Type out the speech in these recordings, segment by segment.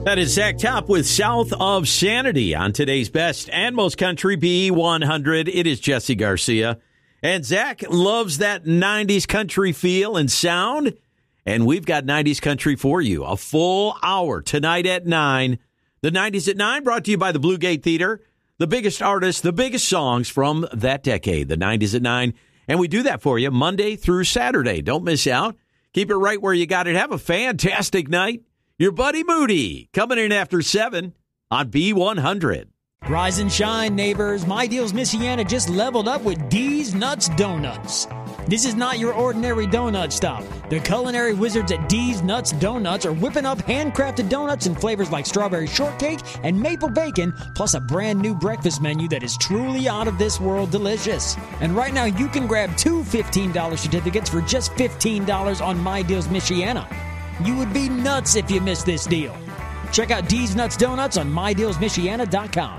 That is Zach Top with South of Sanity on today's best and most country B100. It is Jesse Garcia. And Zach loves that 90s country feel and sound. And we've got 90s country for you. A full hour tonight at 9. The 90s at 9 brought to you by the Blue Gate Theater. The biggest artists, the biggest songs from that decade. The 90s at 9. And we do that for you Monday through Saturday. Don't miss out. Keep it right where you got it. Have a fantastic night. Your buddy Moody coming in after 7 on B100. Rise and shine, neighbors. My Deals Michiana just leveled up with D's Nuts Donuts. This is not your ordinary donut stop. The culinary wizards at D's Nuts Donuts are whipping up handcrafted donuts in flavors like strawberry shortcake and maple bacon, plus a brand new breakfast menu that is truly out of this world delicious. And right now you can grab 2 $15 certificates for just $15 on My Deals Michiana. You would be nuts if you missed this deal. Check out D's Nuts Donuts on MyDealsMichiana.com.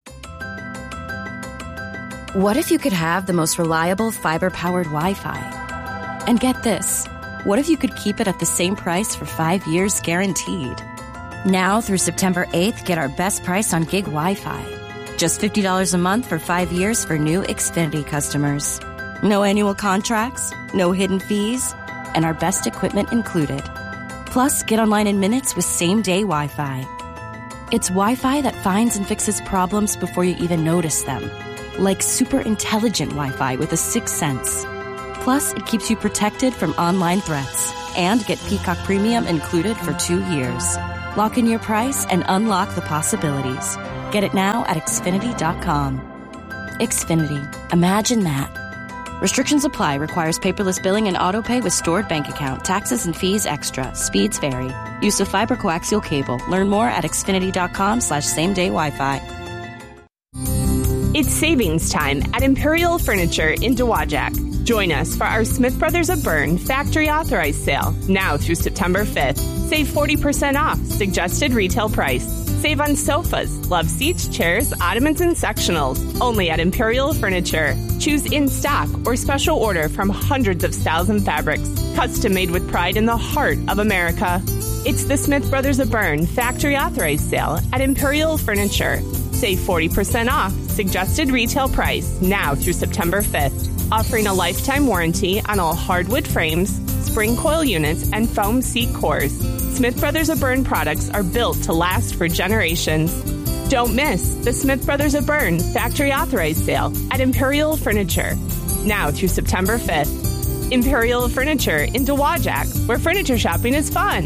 What if you could have the most reliable fiber-powered Wi-Fi? And get this, what if you could keep it at the same price for 5 years guaranteed? Now through September 8th, get our best price on gig Wi-Fi. Just $50 a month for 5 years for new Xfinity customers. No annual contracts, no hidden fees, and our best equipment included. Plus, get online in minutes with same-day Wi-Fi. It's Wi-Fi that finds and fixes problems before you even notice them. Like super intelligent Wi-Fi with a 6th sense. Plus, it keeps you protected from online threats. And get Peacock Premium included for 2 years. Lock in your price and unlock the possibilities. Get it now at Xfinity.com. Xfinity. Imagine that. Restrictions apply. Requires paperless billing and auto-pay with stored bank account. Taxes and fees extra. Speeds vary. Use of fiber coaxial cable. Learn more at Xfinity.com/same-day Wi-Fi. It's savings time at Imperial Furniture in Dowagiac. Join us for our Smith Brothers of Bern factory authorized sale now through September 5th. Save 40% off suggested retail price. Save on sofas, love seats, chairs, ottomans, and sectionals. Only at Imperial Furniture. Choose in stock or special order from hundreds of styles and fabrics. Custom made with pride in the heart of America. It's the Smith Brothers of Bern factory authorized sale at Imperial Furniture. Save 40% off suggested retail price now through September 5th. Offering a lifetime warranty on all hardwood frames, spring coil units, and foam seat cores. Smith Brothers of Bern products are built to last for generations. Don't miss the Smith Brothers of Bern factory authorized sale at Imperial Furniture now through September 5th. Imperial Furniture in Dowagiac, where furniture shopping is fun.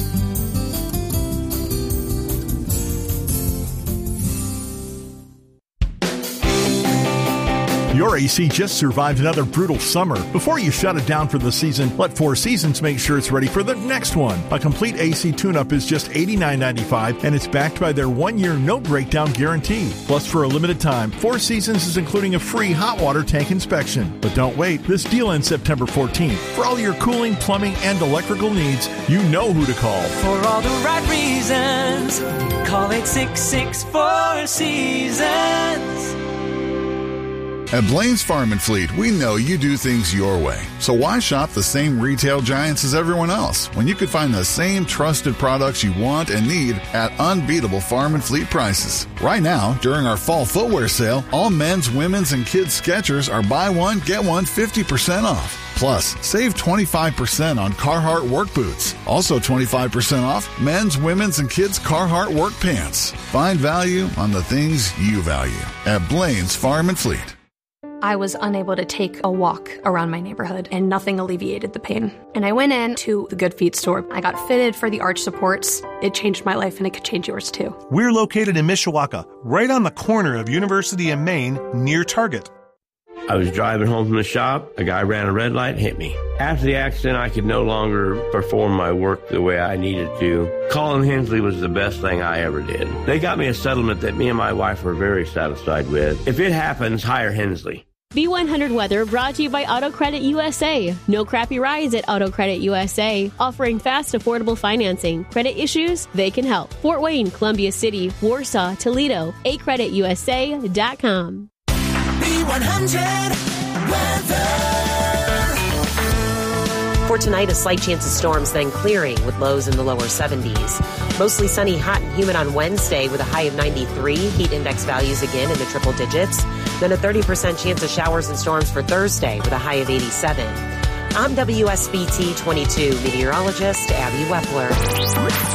Your AC just survived another brutal summer. Before you shut it down for the season, let Four Seasons make sure it's ready for the next one. A complete AC tune-up is just $89.95, and it's backed by their 1-year no-breakdown guarantee. Plus, for a limited time, Four Seasons is including a free hot water tank inspection. But don't wait. This deal ends September 14th. For all your cooling, plumbing, and electrical needs, you know who to call. For all the right reasons, call 866-4 Seasons. At Blaine's Farm and Fleet, we know you do things your way. So why shop the same retail giants as everyone else when you could find the same trusted products you want and need at unbeatable farm and fleet prices? Right now, during our fall footwear sale, all men's, women's, and kids' Skechers are buy one, get one 50% off. Plus, save 25% on Carhartt work boots. Also 25% off men's, women's, and kids' Carhartt work pants. Find value on the things you value at Blaine's Farm and Fleet. I was unable to take a walk around my neighborhood, and nothing alleviated the pain. And I went in to the Good Feet store. I got fitted for the arch supports. It changed my life, and it could change yours too. We're located in Mishawaka, right on the corner of University and Main, near Target. I was driving home from the shop. A guy ran a red light and hit me. After the accident, I could no longer perform my work the way I needed to. Calling Hensley was the best thing I ever did. They got me a settlement that me and my wife were very satisfied with. If it happens, hire Hensley. B100 Weather brought to you by Auto Credit USA. No crappy rides at Auto Credit USA. Offering fast, affordable financing. Credit issues? They can help. Fort Wayne, Columbia City, Warsaw, Toledo. acreditusa.com. B100 Weather. For tonight, a slight chance of storms, then clearing with lows in the lower 70s. Mostly sunny, hot and humid on Wednesday with a high of 93. Heat index values again in the triple digits. Then a 30% chance of showers and storms for Thursday with a high of 87. I'm WSBT 22 meteorologist Abby Wepler.